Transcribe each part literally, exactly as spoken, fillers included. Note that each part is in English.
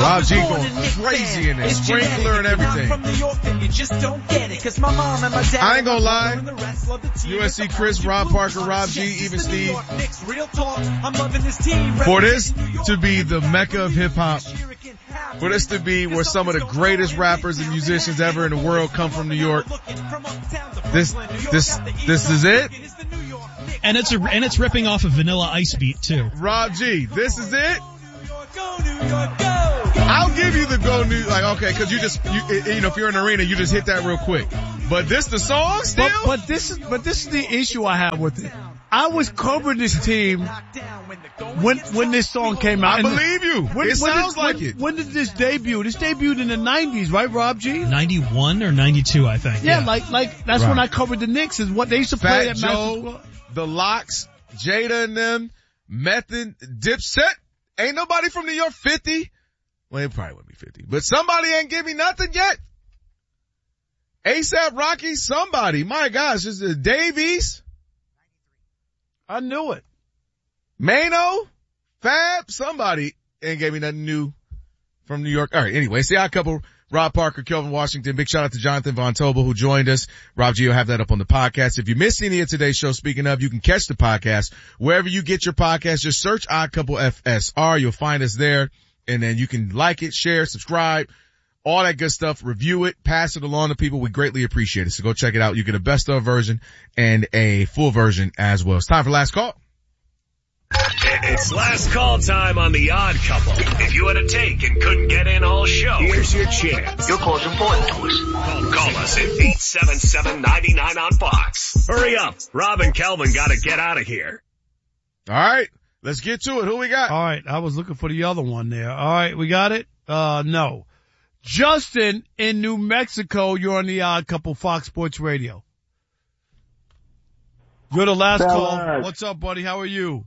Rob G going crazy in there, sprinkler and everything. I ain't gonna lie. U S C Chris, Rob Parker, Rob G, even Steve. For this to be the mecca of hip hop, for this to be where some of the greatest rappers and musicians ever in the world come from New York, this, this, this is it. And it's a, and it's ripping off a Vanilla Ice beat too. Rob G, this is it. I'll give you the go new, like, okay, cause you just, you, you know, if you're in an arena, you just hit that real quick. But this the song still? But, but this is, but this is the issue I have with it. I was covering this team when, when this song came out. I believe you. When, it when sounds did, like when, it. When did this debut? This debuted in the nineties, right, Rob G? ninety-one or ninety-two, I think. Yeah, yeah. like, like, that's right. when I covered the Knicks, is what they used to Fat play at Joe, Madison. the Locks, Jada and them, Method, Dipset. Ain't nobody from New York fifty. Well, it probably wouldn't be fifty, but somebody ain't give me nothing yet. ASAP Rocky, somebody. My gosh, is it Davies? I knew it. Mano, Fab, somebody ain't gave me nothing new from New York. All right, anyway, see our couple, Rob Parker, Kelvin Washington. Big shout out to Jonathan Von Tobel who joined us. Rob G will have that up on the podcast. If you missed any of today's show, speaking of, you can catch the podcast wherever you get your podcast. Just search Odd Couple F S R. You'll find us there, and then you can like it, share, subscribe, all that good stuff. Review it, pass it along to people. We greatly appreciate it. So go check it out. You get a best of version and a full version as well. It's time for last call. It's last call time on The Odd Couple. If you had a take and couldn't get in all show, here's your chance. Your call's important to us. Call, call us at eight seven seven, nine nine on Fox. Hurry up. Rob and Kelvin gotta get out of here. All right. Let's get to it. Who we got? All right. I was looking for the other one there. All right. We got it? Uh, no. Justin in New Mexico. You're on The Odd Couple, Fox Sports Radio. You're the last Fellas. call. What's up, buddy? How are you?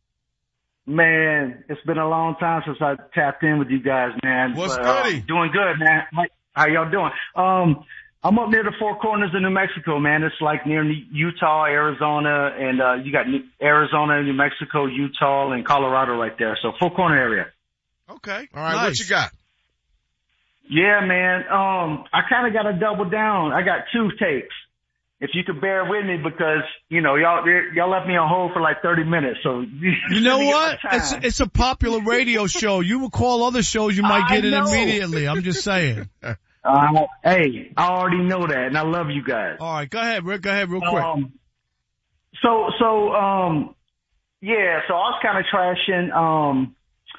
Man, it's been a long time since I tapped in with you guys, man. What's But, uh, goody? doing good, man. How y'all doing? Um, I'm up near the Four Corners of New Mexico, man. It's like near Utah, Arizona, and uh you got New- Arizona, New Mexico, Utah, and Colorado right there. So Four Corner area. Okay. All right. Nice. What you got? Yeah, man. Um, I kind of got to double down. I got two takes. If you could bear with me, because you know y'all y'all left me on hold for like thirty minutes. So You know what? It's it's a popular radio show. You would call other shows, you might get I it know. immediately. I'm just saying. Uh, hey, I already know that, and I love you guys. All right, go ahead, Rick. Go ahead, real quick. Um, so, so, um, yeah, so I was kind of trashing, um,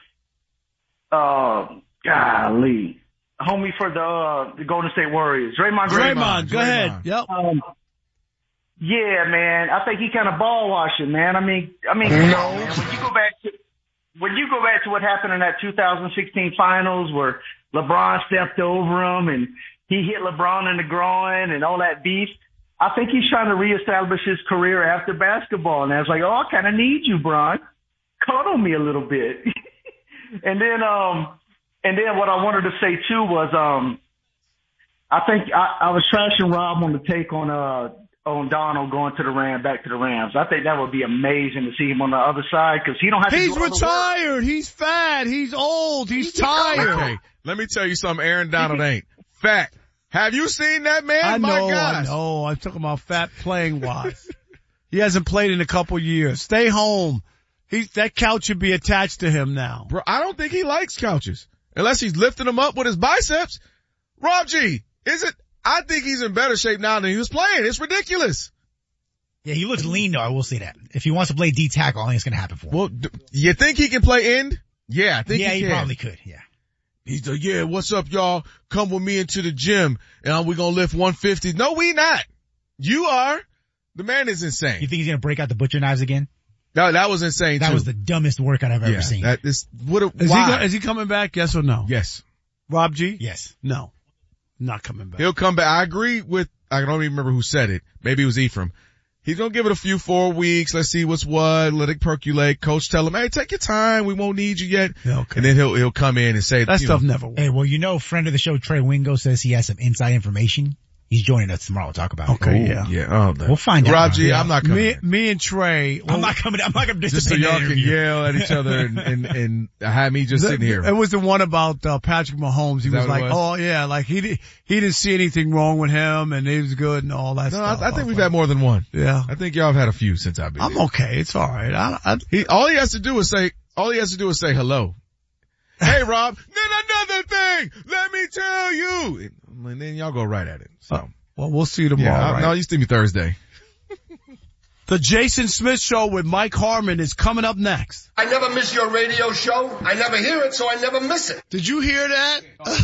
uh, golly, homie for the, uh, the Golden State Warriors, Draymond Green. Draymond, go ahead. Yep. Um, yeah, man, I think he kind of ball washing, man. I mean, I mean, come on, man. When you go back to, when you go back to what happened in that two thousand sixteen finals where LeBron stepped over him and he hit LeBron in the groin and all that beef, I think he's trying to reestablish his career after basketball. And I was like, oh, I kind of need you, Bron. Cuddle me a little bit. and then, um, and then what I wanted to say too was, um, I think I, I was trashing Rob on the take on, uh, on Donald going to the Rams, back to the Rams. I think that would be amazing to see him on the other side because he don't have to He's do all the work. retired. He's fat. He's old. He's tired. Okay. Let me tell you something. Aaron Donald ain't fat. Have you seen that man? I My know, gosh. I know. I'm talking about fat playing wise. He hasn't played in a couple years. Stay home. He's, that couch should be attached to him now. Bro, I don't think he likes couches unless he's lifting them up with his biceps. Rob G, is it? I think he's in better shape now than he was playing. It's ridiculous. Yeah, he looks lean though, I will say that. If he wants to play D tackle, I think it's gonna happen for him. Well, d- you think he can play end? Yeah, I think yeah, he he, can. probably could, yeah. He's like, yeah, what's up, y'all? Come with me into the gym and we're gonna lift one fifty. No, we not. You are. The man is insane. You think he's gonna break out the butcher knives again? No, that was insane That too. was the dumbest workout I've yeah, ever seen. That is, what a, Is why? he, go- is he coming back? Yes or no? Yes. Rob G? Yes. No. Not coming back. He'll come back. I agree with, I don't even remember who said it. Maybe it was Ephraim. He's gonna give it a few, four weeks. Let's see what's what. Let it percolate. Coach tell him, hey, take your time. We won't need you yet. Yeah, okay. And then he'll, he'll come in and say, That you stuff know, never works. Hey, well, you know, friend of the show, Trey Wingo, says he has some inside information He's joining us tomorrow. We'll talk about Okay, it. yeah. Yeah. Oh, no. We'll find out. Rob G, Yeah. I'm not coming. Me, in. me and Trey. I'm not coming. I'm not going to Just so participate in y'all that can interview. yell at each other and, and, and have me just The- sitting here. It was the one about uh, Patrick Mahomes. He Is that was what it like, was? oh yeah, like he did, he didn't see anything wrong with him and he was good and all that No, stuff. I, I think we've had more than one. Yeah. I think y'all have had a few since I've been I'm here. okay. It's all right. I, I, He, all he has to do is say, all he has to do is say hello. Hey, Rob, then another thing, let me tell you. And then y'all go right at it. So, well, we'll see you tomorrow. yeah, I- right? no, you see me Thursday. The Jason Smith Show with Mike Harmon is coming up next. I never miss your radio show. I never hear it, so I never miss it. Did you hear that?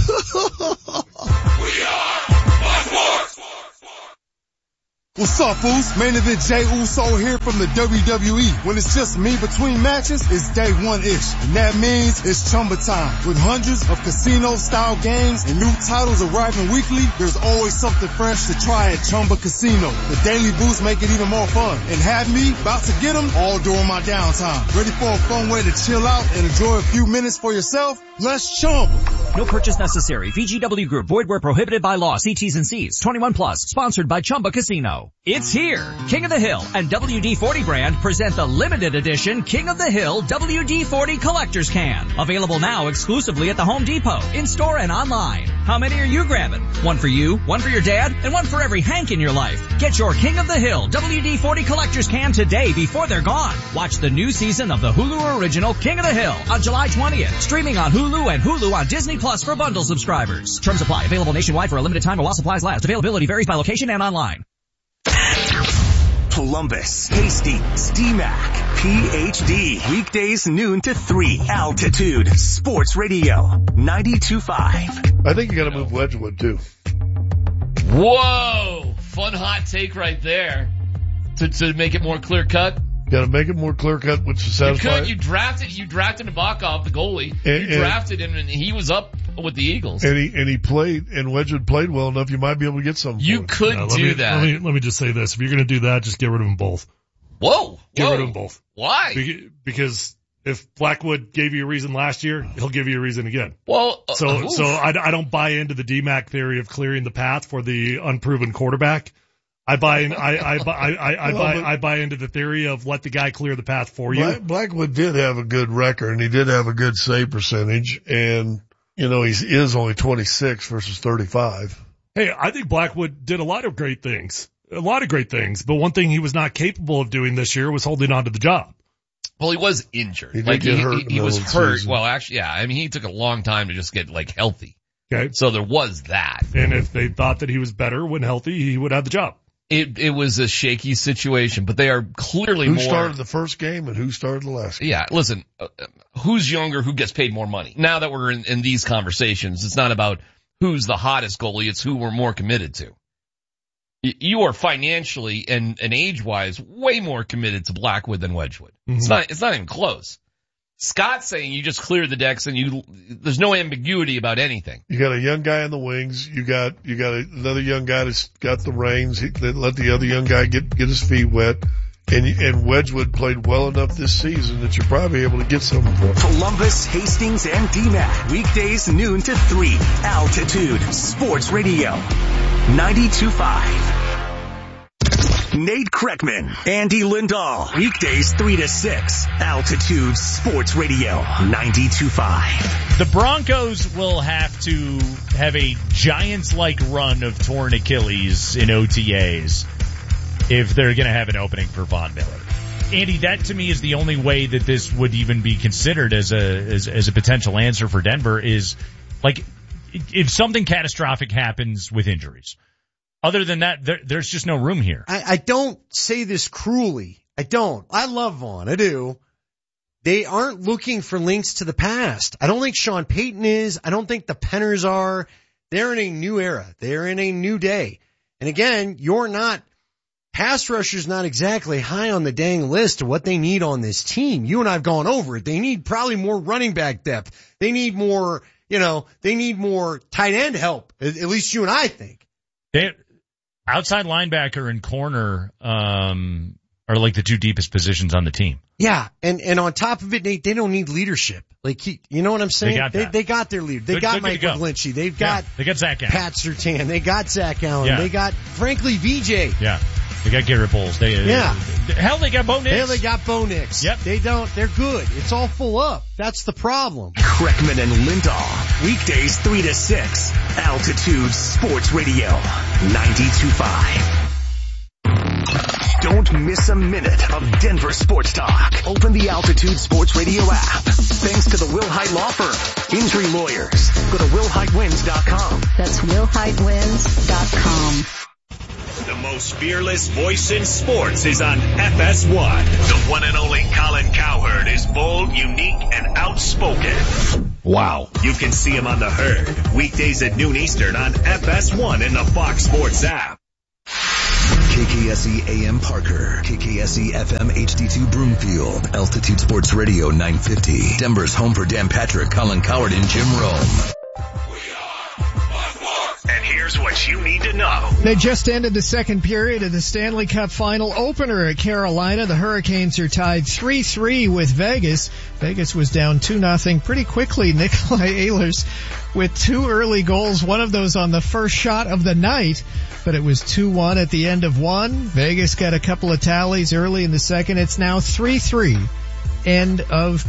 What's up, fools? Main event Jey Uso here from the W W E. When it's just me between matches, it's day one-ish. And that means it's Chumba time. With hundreds of casino-style games and new titles arriving weekly, there's always something fresh to try at Chumba Casino. The daily boosts make it even more fun. And have me about to get them all during my downtime. Ready for a fun way to chill out and enjoy a few minutes for yourself? Let's Chumba. No purchase necessary. V G W Group. Void where prohibited by law. See T's and C's. twenty-one plus. Sponsored by Chumba Casino. It's here. King of the Hill and W D forty brand present the limited edition King of the Hill W D forty Collector's Can. Available now exclusively at the Home Depot, in-store and online. How many are you grabbing? One for you, one for your dad, and one for every Hank in your life. Get your King of the Hill W D forty Collector's Can today before they're gone. Watch the new season of the Hulu original King of the Hill on July twentieth. Streaming on Hulu and Hulu on Disney Plus for bundle subscribers. Terms apply. Available nationwide for a limited time while supplies last. Availability varies by location and online. Columbus, Hastings, D MAC, P H D. Weekdays noon to three. Altitude Sports Radio ninety-two point five. I think you got to move Wedgwood too. Whoa! Fun hot take right there. To to make it more clear cut. Got to make it more clear cut, which is You satisfying. could. You drafted. You drafted Nabokov, the goalie. And- you drafted him, and he was up with the Eagles. And he and he played, and Wedgwood played well enough. You might be able to get some. You for it. could Now, let do me, that. Let me, let me just say this. If you're going to do that, just get rid of them both. Whoa! Get whoa. rid of them both. Why? Be- Because if Blackwood gave you a reason last year, he'll give you a reason again. Well, uh, So, oof. so I, I don't buy into the D MAC theory of clearing the path for the unproven quarterback. I buy in, I, I, buy- I, I, I Well, buy, but- I buy into the theory of let the guy clear the path for you. Black, Blackwood did have a good record, and he did have a good save percentage, and you know he is only twenty-six versus thirty-five. Hey, I think Blackwood did a lot of great things, a lot of great things, but one thing he was not capable of doing this year was holding on to the job. Well, he was injured. He did like get he, hurt he, in the he was middle of the hurt. season. Well, actually, yeah. I mean, he took a long time to just get like healthy. Okay. So there was that. And if they thought that he was better when healthy, he would have the job. It it was a shaky situation, but they are clearly Who more. started the first game and who started the last game? Yeah, listen, uh, who's younger, who gets paid more money? Now that we're in, in these conversations, it's not about who's the hottest goalie, it's who we're more committed to. Y- You are financially and, and age-wise way more committed to Blackwood than Wedgwood. Mm-hmm. It's not, it's not even close. Scott's saying you just clear the decks and you, there's no ambiguity about anything. You got a young guy in the wings. You got you got another young guy that's got the reins. He, they let the other young guy get get his feet wet. And and Wedgwood played well enough this season that you're probably able to get something for him. Columbus, Hastings, and D MAC. Weekdays noon to three. Altitude Sports Radio ninety-two point five. Nate Kreckman, Andy Lindahl. Weekdays three to six. Altitude Sports Radio ninety-two point five. The Broncos will have to have a Giants-like run of torn Achilles in O T As if they're going to have an opening for Von Miller. Andy, that to me is the only way that this would even be considered as a as, as a potential answer for Denver is, like, if something catastrophic happens with injuries. Other than that, there, there's just no room here. I, I don't say this cruelly. I don't. I love Vaughn. I do. They aren't looking for links to the past. I don't think Sean Payton is. I don't think the Penners are. They're in a new era. They're in a new day. And again, you're not, pass rusher's not exactly high on the dang list of what they need on this team. You and I have gone over it. They need probably more running back depth. They need more, you know, they need more tight end help. At, at least you and I think. They, outside linebacker and corner um, are like the two deepest positions on the team. Yeah, and, and on top of it, they, they don't need leadership. Like, he, you know what I'm saying? They got, they, they got their leader. They they're, got they're Mike McGlinchey. They've got, yeah, they got Zach Allen. Pat Surtain. They got Zach Allen. Yeah. They got, frankly, V J. Yeah. They got Garrett Bowles. They, yeah. Uh, hell, they got Bo Nix. Hell, they got Bo Nix. Yep. They don't, they're good. It's all full up. That's the problem. Kreckman and Lindahl. Weekdays three to six. Altitude Sports Radio. ninety-two point five. Don't miss a minute of Denver sports talk. Open the Altitude Sports Radio app. Thanks to the Will Hite Law Firm. Injury lawyers. Go to will hite wins dot com. That's will hite wins dot com. The most fearless voice in sports is on F S one. The one and only Colin Cowherd is bold, unique, and outspoken. Wow. You can see him on The Herd. Weekdays at noon Eastern on F S one in the Fox Sports app. K K S E A M Parker, K K S E F M H D two Broomfield, Altitude Sports Radio nine fifty, Denver's home for Dan Patrick, Colin Cowherd, and Jim Rome. And here's what you need to know. They just ended the second period of the Stanley Cup final opener at Carolina. The Hurricanes are tied three three with Vegas. Vegas was down two nothing pretty quickly. Nikolai Ehlers with two early goals, one of those on the first shot of the night, but it was two one at the end of one. Vegas got a couple of tallies early in the second. It's now three three. End of